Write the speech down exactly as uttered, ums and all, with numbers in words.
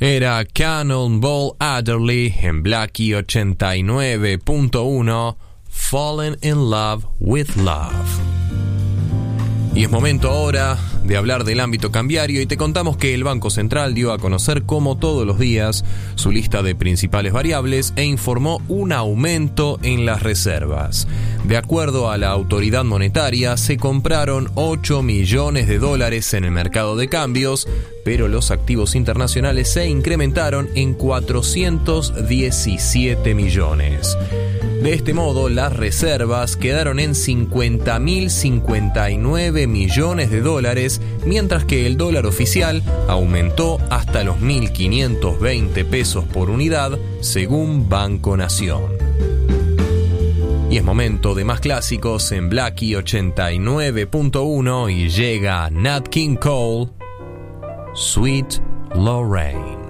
Era Cannonball Adderley en Blackie ochenta y nueve punto uno, Fallen in Love with Love. Y es momento ahora de hablar del ámbito cambiario y te contamos que el Banco Central dio a conocer, como todos los días, su lista de principales variables e informó un aumento en las reservas. De acuerdo a la autoridad monetaria, se compraron ocho millones de dólares en el mercado de cambios, pero los activos internacionales se incrementaron en cuatrocientos diecisiete millones. De este modo, las reservas quedaron en cincuenta mil cincuenta y nueve millones de dólares, mientras que el dólar oficial aumentó hasta los mil quinientos veinte pesos por unidad, según Banco Nación. Y es momento de más clásicos en Blackie ochenta y nueve punto uno y llega Nat King Cole, Sweet Lorraine.